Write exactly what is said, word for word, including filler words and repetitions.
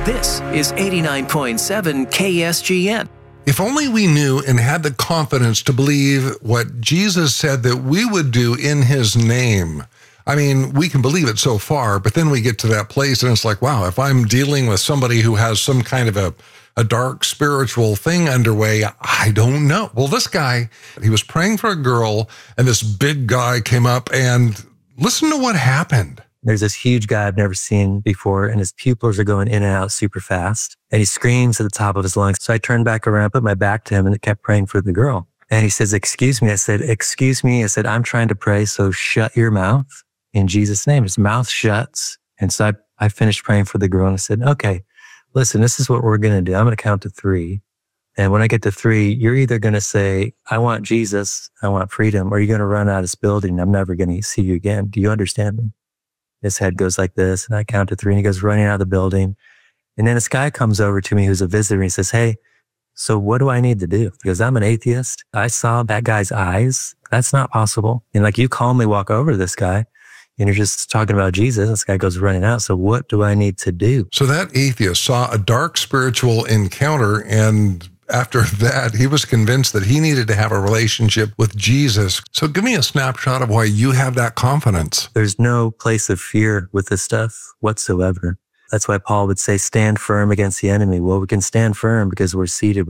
This is eighty-nine point seven K S G N. If only we knew and had the confidence to believe what Jesus said that we would do in his name. I mean, we can believe it so far, but then we get to that place and it's like, wow, if I'm dealing with somebody who has some kind of a, a dark spiritual thing underway, I don't know. Well, this guy, he was praying for a girl and this big guy came up and listen to what happened. There's this huge guy I've never seen before, and his pupils are going in and out super fast. And he screams at the top of his lungs. So I turned back around, put my back to him, and kept praying for the girl. And he says, excuse me. I said, excuse me. I said, I'm trying to pray, so shut your mouth in Jesus' name. His mouth shuts. And so I, I finished praying for the girl, and I said, okay, listen, this is what we're going to do. I'm going to count to three. And when I get to three, you're either going to say, I want Jesus, I want freedom, or you're going to run out of this building. I'm never going to see you again. Do you understand me? His head goes like this, and I count to three, and he goes running out of the building. And then this guy comes over to me who's a visitor, and he says, hey, so what do I need to do? Because I'm an atheist. I saw that guy's eyes. That's not possible. And like, you calmly walk over to this guy, and you're just talking about Jesus. This guy goes running out. So what do I need to do? So that atheist saw a dark spiritual encounter, and after that, he was convinced that he needed to have a relationship with Jesus. So give me a snapshot of why you have that confidence. There's no place of fear with this stuff whatsoever. That's why Paul would say, stand firm against the enemy. Well, we can stand firm because we're seated